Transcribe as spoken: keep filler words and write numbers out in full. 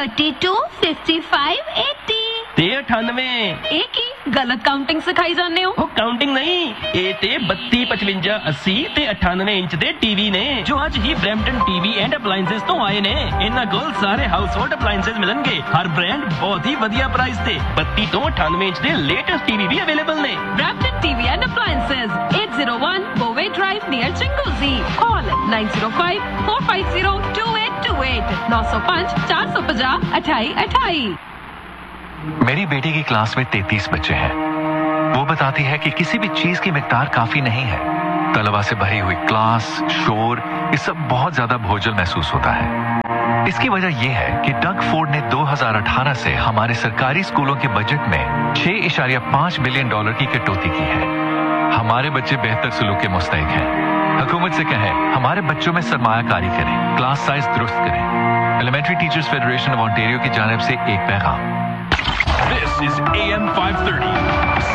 Thirty two fifty five eighty ते अठानवे एक ही गलत काउंटिंग सिखाई जाने हो। ਉਹ ਕਾਊਂਟਿੰਗ ਨਹੀਂ ਇਹ ਤੇ ਬੱਤੀ ਪਚਵੰਜਾ अस्सी ਤੇ ਅਠਾਨਵੇਂ ਇੰਚ ਦੇ ਟੀਵੀ ਨੇ ਜੋ ਅੱਜ ਹੀ ਬ੍ਰੈਂਪਟਨ ਟੀਵੀ ਐਂਡ ਅਪਲਾਈਐਂਸਸ ਤੋਂ ਆਏ ਨੇ। ਇਹਨਾਂ ਕੋਲ ਸਾਰੇ ਹਾਊਸਹੋਲਡ ਅਪਲਾਈਐਂਸਸ ਮਿਲਣਗੇ ਹਰ ਬ੍ਰਾਂਡ ਬਹੁਤ ਹੀ ਵਧੀਆ ਪ੍ਰਾਈਸ ਤੇ ਬੱਤੀ ਤੋਂ ਅਠਾਨਵੇਂ ਇੰਚ ਦੇ ਲੇਟੈਸਟ ਟੀਵੀ ਵੀ ਅਵੇਲੇਬਲ ਨੇ। Brampton T V and Appliances eight oh one Boway Drive near Chinguzi. Call nine oh five four five oh two eight two eight nine oh five four five zero अठाई अठाई। मेरी बेटी की class में तैंतीस बच्चे हैं। वो बताती है कि किसी भी चीज की मिकदार काफी नहीं है। तलबा से भरी हुई क्लास, शोर, ये सब बहुत ज्यादा बोझिल महसूस होता है। इसकी वजह यह है कि डग फोर्ड ने दो हज़ार अठारह से हमारे सरकारी स्कूलों के बजट में छह इशारिया पांच बिलियन डॉलर की कटौती की है। हमारे बच्चे बेहतर सलूक के मुस्तहिक हैं। हुकूमत से कहें हमारे बच्चों में सरमायाकारी करें, क्लास साइज दुरुस्त करें। Elementary teachers federation of Ontario की जानिब से एक पैगाम। This is A M five thirty